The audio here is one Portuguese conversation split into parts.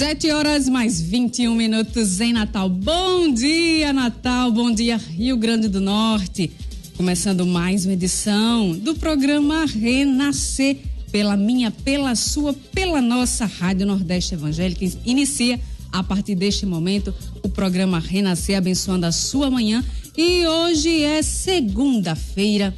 7h mais 21 em Natal. Bom dia, Natal. Bom dia, Rio Grande do Norte. Começando mais uma edição do programa Renascer, pela minha, pela sua, pela nossa Rádio Nordeste Evangélica. Inicia a partir deste momento o programa Renascer, abençoando a sua manhã. E hoje é segunda-feira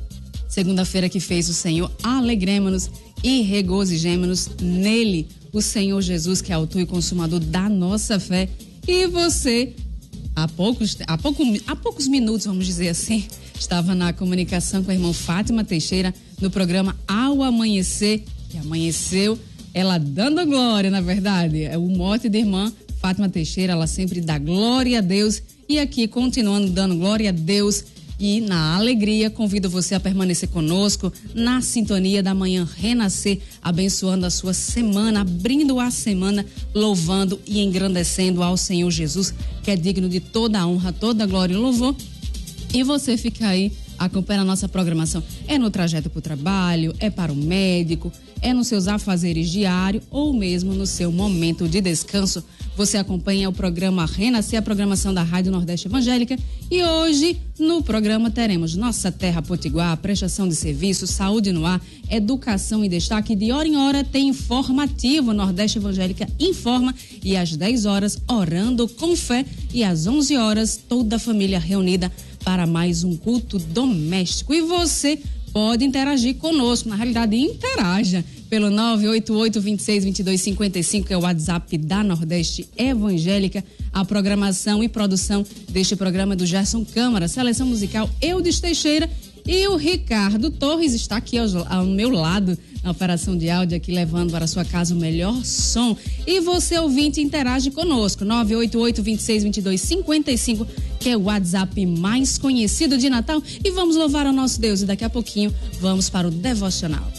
que fez o Senhor. Alegremos-nos e regozijemos-nos nele, o Senhor Jesus, que é autor e consumador da nossa fé. E você, há poucos minutos, vamos dizer assim, estava na comunicação com a irmã Fátima Teixeira no programa Ao Amanhecer, que amanheceu ela dando glória, na verdade. É o mote da irmã Fátima Teixeira, ela sempre dá glória a Deus, e aqui continuando dando glória a Deus. E na alegria, convido você a permanecer conosco na sintonia da Manhã Renascer, abençoando a sua semana, abrindo a semana, louvando e engrandecendo ao Senhor Jesus, que é digno de toda a honra, toda a glória e louvor. E você fica aí acompanhando a nossa programação. É no trajeto para o trabalho, é para o médico, é nos seus afazeres diários ou mesmo no seu momento de descanso. Você acompanha o programa Renascer, a programação da Rádio Nordeste Evangélica. E hoje, no programa, teremos Nossa Terra Potiguar, prestação de serviço, saúde no ar, educação em destaque. De hora em hora tem informativo Nordeste Evangélica Informa. E às 10 horas, Orando com Fé. E às 11 horas, toda a família reunida para mais um culto doméstico. E você pode interagir conosco, na realidade interaja pelo 988-26-2255, que é o WhatsApp da Nordeste Evangélica. A programação e produção deste programa é do Gerson Câmara, seleção musical Eudes Teixeira, e o Ricardo Torres está aqui ao meu lado na operação de áudio, aqui levando para a sua casa o melhor som. E você, ouvinte, interage conosco, 988-26-2255, que é o WhatsApp mais conhecido de Natal. E vamos louvar ao nosso Deus, e daqui a pouquinho vamos para o devocional.